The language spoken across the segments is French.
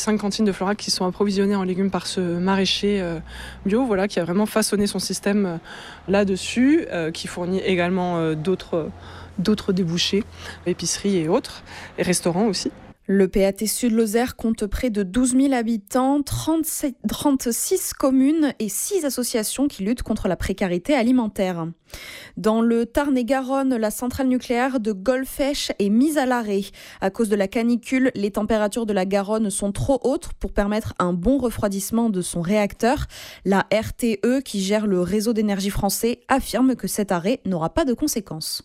5 cantines de Florac qui sont approvisionnées en légumes par ce maraîcher bio, qui a vraiment façonné son système là-dessus, qui fournit également d'autres débouchés, épiceries et autres, et restaurants aussi. Le PAT Sud-Lozère compte près de 12 000 habitants, 36 communes et 6 associations qui luttent contre la précarité alimentaire. Dans le Tarn-et-Garonne, la centrale nucléaire de Golfech est mise à l'arrêt. À cause de la canicule, les températures de la Garonne sont trop hautes pour permettre un bon refroidissement de son réacteur. La RTE, qui gère le réseau d'énergie français, affirme que cet arrêt n'aura pas de conséquences.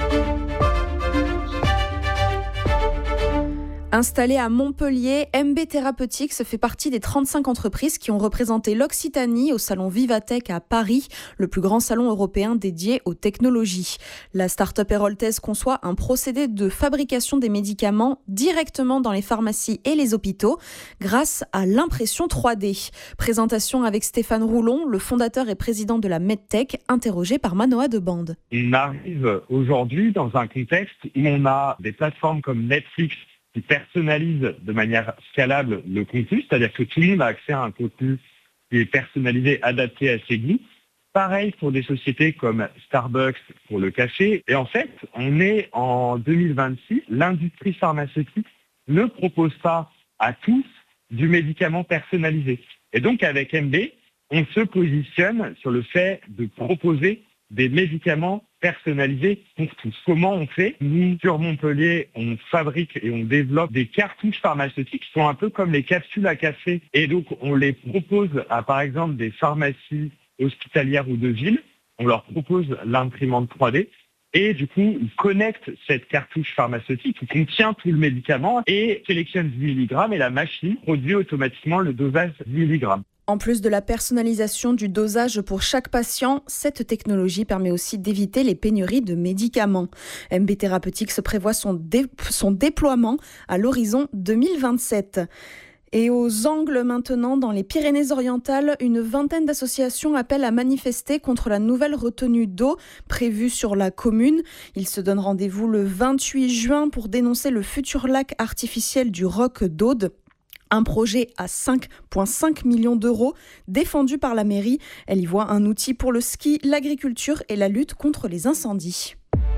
Installé à Montpellier, MB Therapeutics fait partie des 35 entreprises qui ont représenté l'Occitanie au salon Vivatech à Paris, le plus grand salon européen dédié aux technologies. La start-up héroltaise conçoit un procédé de fabrication des médicaments directement dans les pharmacies et les hôpitaux grâce à l'impression 3D. Présentation avec Stéphane Roulon, le fondateur et président de la MedTech, interrogé par Manoa Debande. On arrive aujourd'hui dans un contexte où on a des plateformes comme Netflix qui personnalise de manière scalable le contenu, c'est-à-dire que tout le monde a accès à un contenu qui est personnalisé, adapté à ses goûts. Pareil pour des sociétés comme Starbucks pour le café. Et en fait, on est en 2026, l'industrie pharmaceutique ne propose pas à tous du médicament personnalisé. Et donc avec MB, on se positionne sur le fait de proposer des médicaments personnalisés pour tous. Comment on fait ? Nous, sur Montpellier, on fabrique et on développe des cartouches pharmaceutiques qui sont un peu comme les capsules à café. Et donc, on les propose à, par exemple, des pharmacies hospitalières ou de ville. On leur propose l'imprimante 3D. Et du coup, ils connectent cette cartouche pharmaceutique qui contient tout le médicament et sélectionne 10 mg et la machine produit automatiquement le dosage 10 mg. En plus de la personnalisation du dosage pour chaque patient, cette technologie permet aussi d'éviter les pénuries de médicaments. MB Therapeutics prévoit son déploiement à l'horizon 2027. Et aux Angles maintenant, dans les Pyrénées-Orientales, une vingtaine d'associations appellent à manifester contre la nouvelle retenue d'eau prévue sur la commune. Ils se donnent rendez-vous le 28 juin pour dénoncer le futur lac artificiel du Roc d'Aude. Un projet à 5,5 millions d'euros défendu par la mairie. Elle y voit un outil pour le ski, l'agriculture et la lutte contre les incendies.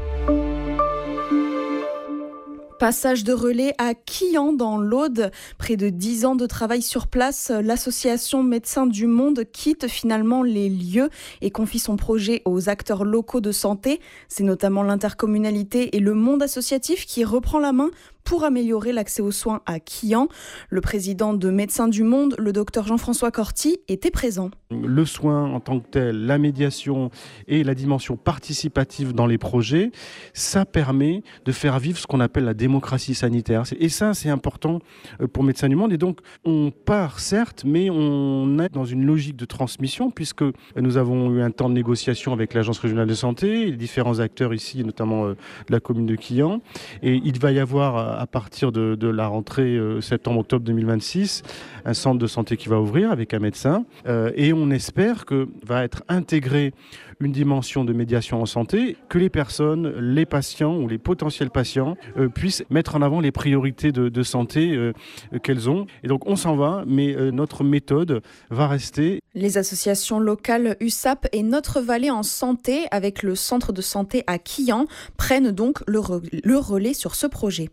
Passage de relais à Quillan dans l'Aude. Près de 10 ans de travail sur place, l'association Médecins du Monde quitte finalement les lieux et confie son projet aux acteurs locaux de santé. C'est notamment l'intercommunalité et le monde associatif qui reprend la main pour améliorer l'accès aux soins à Quillan. Le président de Médecins du Monde, le docteur Jean-François Corti, était présent. Le soin en tant que tel, la médiation et la dimension participative dans les projets, ça permet de faire vivre ce qu'on appelle la démocratie sanitaire. Et ça, c'est important pour Médecins du Monde. Et donc, on part certes, mais on est dans une logique de transmission puisque nous avons eu un temps de négociation avec l'Agence régionale de santé, les différents acteurs ici, notamment de la commune de Quillan. Et il va y avoir à partir de la rentrée septembre-octobre 2026, un centre de santé qui va ouvrir avec un médecin. Et on espère que va être intégrée une dimension de médiation en santé, que les personnes, les patients ou les potentiels patients puissent mettre en avant les priorités de santé qu'elles ont. Et donc on s'en va, mais notre méthode va rester. Les associations locales USAP et Notre Vallée en Santé, avec le centre de santé à Quillan, prennent donc le relais sur ce projet.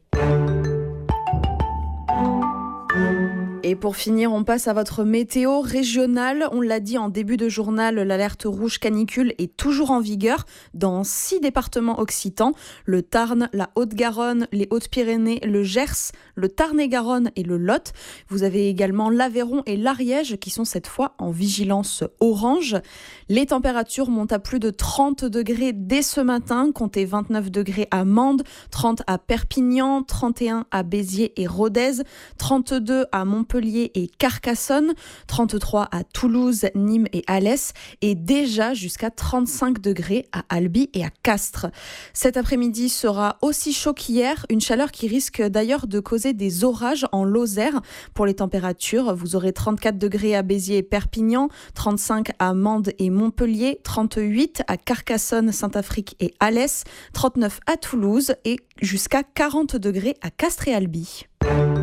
Et pour finir, on passe à votre météo régionale. On l'a dit en début de journal, l'alerte rouge canicule est toujours en vigueur dans 6 départements occitans. Le Tarn, la Haute-Garonne, les Hautes-Pyrénées, le Gers, le Tarn-et-Garonne et le Lot. Vous avez également l'Aveyron et l'Ariège qui sont cette fois en vigilance orange. Les températures montent à plus de 30 degrés dès ce matin. Comptez 29 degrés à Mende, 30 à Perpignan, 31 à Béziers et Rodez, 32 à Montpellier et Carcassonne, 33 à Toulouse, Nîmes et Alès et déjà jusqu'à 35 degrés à Albi et à Castres. Cet après-midi sera aussi chaud qu'hier, une chaleur qui risque d'ailleurs de causer des orages en Lozère. Pour les températures, vous aurez 34 degrés à Béziers et Perpignan, 35 à Mende et Montpellier, 38 à Carcassonne, Saint-Affrique et Alès, 39 à Toulouse et jusqu'à 40 degrés à Castres et Albi.